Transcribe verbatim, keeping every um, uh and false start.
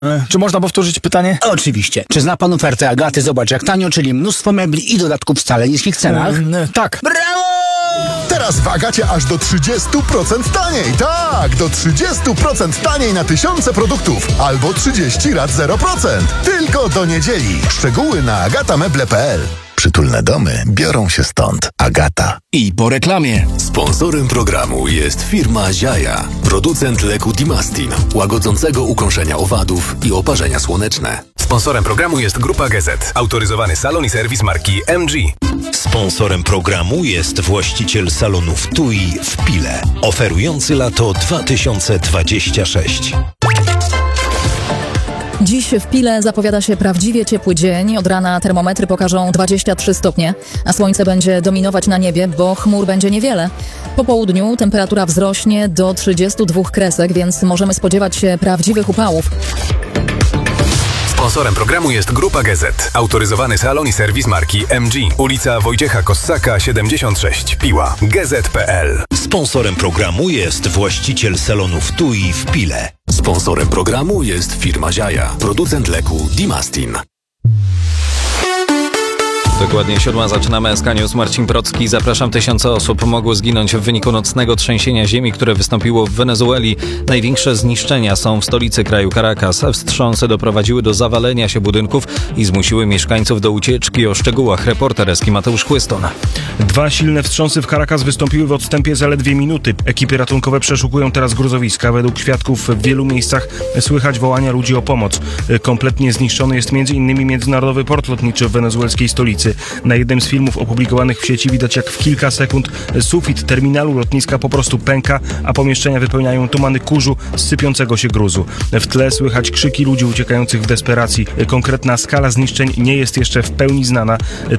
E, czy można powtórzyć pytanie? Oczywiście. Czy zna pan ofertę Agaty? Zobacz jak tanio, czyli mnóstwo mebli i dodatków w wcale niskich cenach. E, e, tak. Brawo! Teraz w Agacie aż do trzydzieści procent taniej. Tak, do trzydzieści procent taniej na tysiące produktów. Albo trzydzieści rat zero procent. Tylko do niedzieli. Szczegóły na agatameble kropka p l. Przytulne domy biorą się stąd. Agata. I po reklamie. Sponsorem programu jest firma Ziaja, producent leku Dimastin, łagodzącego ukąszenia owadów i oparzenia słoneczne. Sponsorem programu jest Grupa G Z, autoryzowany salon i serwis marki M G. Sponsorem programu jest właściciel salonów T U I w Pile, oferujący lato dwa tysiące dwudzieste szóste. Dziś w Pile zapowiada się prawdziwie ciepły dzień. Od rana termometry pokażą dwadzieścia trzy stopnie, a słońce będzie dominować na niebie, bo chmur będzie niewiele. Po południu temperatura wzrośnie do trzydziestu dwóch kresek, więc możemy spodziewać się prawdziwych upałów. Sponsorem programu jest Grupa G Z, autoryzowany salon i serwis marki M G. Ulica Wojciecha Kossaka siedemdziesiąt sześć, Piła, g z kropka p l. Sponsorem programu jest właściciel salonów T U I w Pile. Sponsorem programu jest firma Ziaja, producent leku Dimastin. Dokładnie siódma zaczynamy S K News. Marcin Procki. Zapraszam. Tysiące osób mogło zginąć w wyniku nocnego trzęsienia ziemi, które wystąpiło w Wenezueli. Największe zniszczenia są w stolicy kraju Caracas. Wstrząsy doprowadziły do zawalenia się budynków i zmusiły mieszkańców do ucieczki. O szczegółach reporter Eski Mateusz Chłyston. Dwa silne wstrząsy w Caracas wystąpiły w odstępie zaledwie minuty. Ekipy ratunkowe przeszukują teraz gruzowiska. Według świadków w wielu miejscach słychać wołania ludzi o pomoc. Kompletnie zniszczony jest m.in. międzynarodowy port lotniczy w wenezuelskiej stolicy. Na jednym z filmów opublikowanych w sieci widać, jak w kilka sekund sufit terminalu lotniska po prostu pęka, a pomieszczenia wypełniają tumany kurzu z sypiącego się gruzu. W tle słychać krzyki ludzi uciekających w desperacji. Konkretna skala zniszczeń nie jest jeszcze w pełni znana.